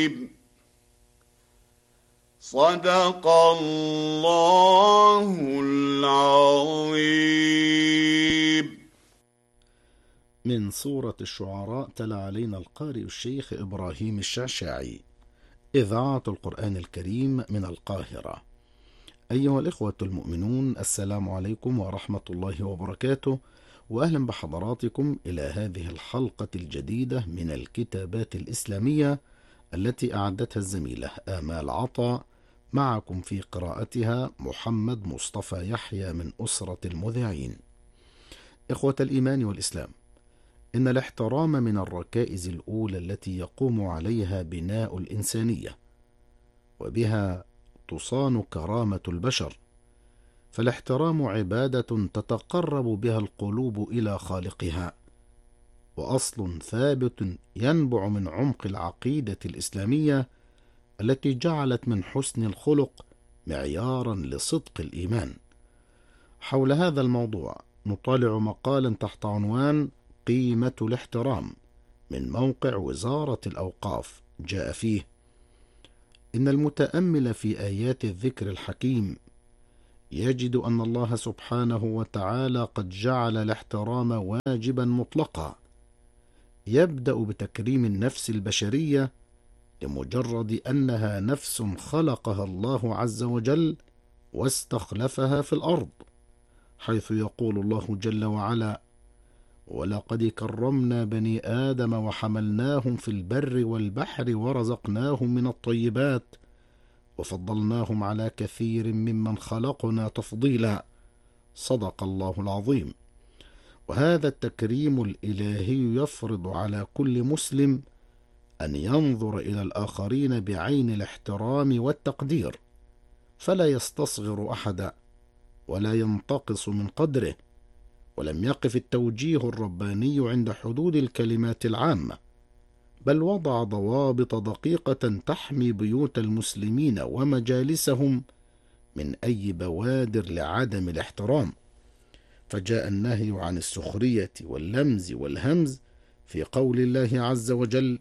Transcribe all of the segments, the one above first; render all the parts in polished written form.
صدق الله العظيم. من سورة الشعراء تلا علينا القارئ الشيخ إبراهيم الشعشاعي، إذاعة القرآن الكريم من القاهرة. أيها الإخوة المؤمنون، السلام عليكم ورحمة الله وبركاته، وأهلا بحضراتكم إلى هذه الحلقة الجديدة من الكتابات الإسلامية التي أعدتها الزميلة آمال عطا. معكم في قراءتها محمد مصطفى يحيى من أسرة المذيعين. إخوة الإيمان والإسلام، إن الاحترام من الركائز الأولى التي يقوم عليها بناء الإنسانية، وبها تصان كرامة البشر، فالاحترام عبادة تتقرب بها القلوب إلى خالقها، وأصل ثابت ينبع من عمق العقيدة الإسلامية التي جعلت من حسن الخلق معيارا لصدق الإيمان. حول هذا الموضوع نطالع مقالا تحت عنوان قيمة الاحترام من موقع وزارة الأوقاف. جاء فيه: إن المتأمل في آيات الذكر الحكيم يجد أن الله سبحانه وتعالى قد جعل الاحترام واجبا مطلقا، يبدأ بتكريم النفس البشرية لمجرد أنها نفس خلقها الله عز وجل واستخلفها في الأرض، حيث يقول الله جل وعلا: ولقد كرمنا بني آدم وحملناهم في البر والبحر ورزقناهم من الطيبات وفضلناهم على كثير ممن خلقنا تفضيلا. صدق الله العظيم. وهذا التكريم الإلهي يفرض على كل مسلم أن ينظر إلى الآخرين بعين الاحترام والتقدير، فلا يستصغر أحدا ولا ينتقص من قدره، ولم يقف التوجيه الرباني عند حدود الكلمات العامة، بل وضع ضوابط دقيقة تحمي بيوت المسلمين ومجالسهم من أي بوادر لعدم الاحترام. فجاء النهي عن السخرية واللمز والهمز في قول الله عز وجل: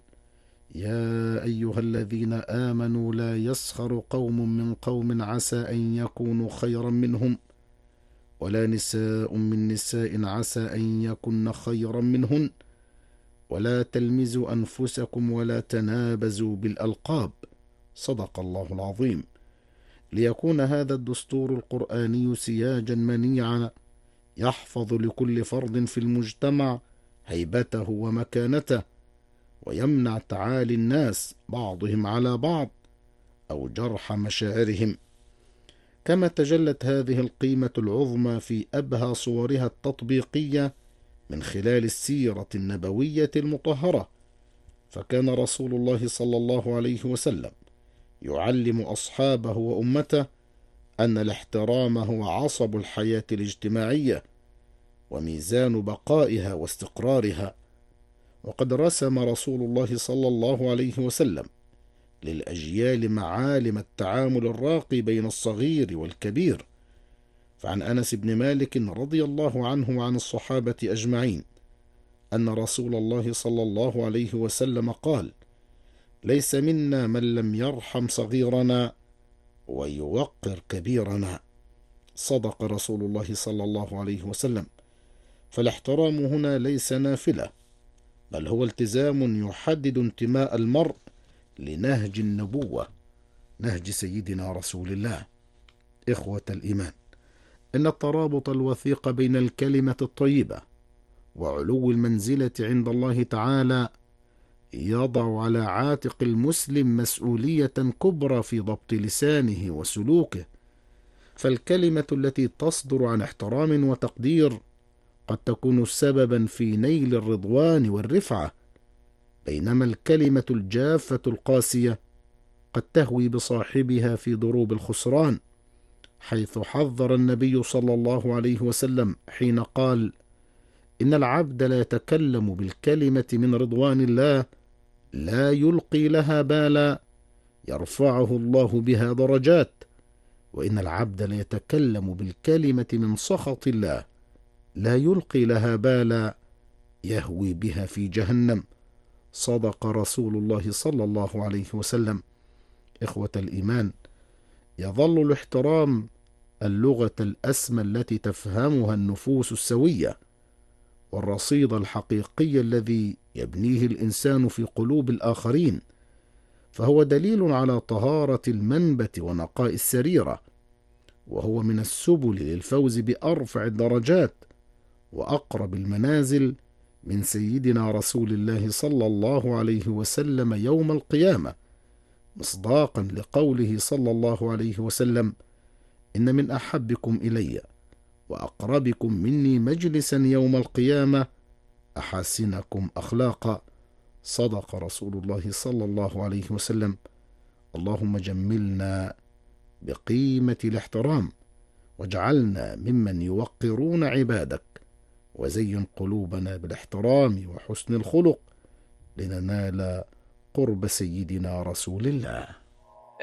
يا أيها الذين آمنوا لا يسخر قوم من قوم عسى أن يكونوا خيرا منهم ولا نساء من نساء عسى أن يكن خيرا منهن ولا تلمزوا أنفسكم ولا تنابزوا بالألقاب. صدق الله العظيم. ليكون هذا الدستور القرآني سياجا منيعا يحفظ لكل فرد في المجتمع هيبته ومكانته، ويمنع تعالي الناس بعضهم على بعض أو جرح مشاعرهم. كما تجلت هذه القيمة العظمى في أبهى صورها التطبيقية من خلال السيرة النبوية المطهرة، فكان رسول الله صلى الله عليه وسلم يعلم أصحابه وأمته أن الاحترام هو عصب الحياة الاجتماعية وميزان بقائها واستقرارها. وقد رسم رسول الله صلى الله عليه وسلم للأجيال معالم التعامل الراقي بين الصغير والكبير. فعن أنس بن مالك رضي الله عنه وعن الصحابة أجمعين أن رسول الله صلى الله عليه وسلم قال: ليس منا من لم يرحم صغيرنا ويوقر كبيرنا. صدق رسول الله صلى الله عليه وسلم. فالاحترام هنا ليس نافلة، بل هو التزام يحدد انتماء المرء لنهج النبوة، نهج سيدنا رسول الله. إخوة الإيمان، إن الترابط الوثيق بين الكلمة الطيبة وعلو المنزلة عند الله تعالى يضع على عاتق المسلم مسؤولية كبرى في ضبط لسانه وسلوكه، فالكلمة التي تصدر عن احترام وتقدير قد تكون سببا في نيل الرضوان والرفعة، بينما الكلمة الجافة القاسية قد تهوي بصاحبها في ضروب الخسران، حيث حذر النبي صلى الله عليه وسلم حين قال: إن العبد لا يتكلم بالكلمة من رضوان الله لا يلقي لها بالا يرفعه الله بها درجات، وإن العبد لا يتكلم بالكلمة من سخط الله لا يلقي لها بالا يهوي بها في جهنم. صدق رسول الله صلى الله عليه وسلم. إخوة الإيمان، يظل الاحترام اللغة الأسمى التي تفهمها النفوس السوية، والرصيد الحقيقي الذي يبنيه الإنسان في قلوب الآخرين، فهو دليل على طهارة المنبت ونقاء السريرة، وهو من السبل للفوز بأرفع الدرجات وأقرب المنازل من سيدنا رسول الله صلى الله عليه وسلم يوم القيامة، مصداقا لقوله صلى الله عليه وسلم: إن من أحبكم إلي وأقربكم مني مجلسا يوم القيامة أحاسنكم أخلاقا. صدق رسول الله صلى الله عليه وسلم. اللهم جملنا بقيمة الاحترام، واجعلنا ممن يوقرون عبادك، وزين قلوبنا بالاحترام وحسن الخلق لننال قرب سيدنا رسول الله.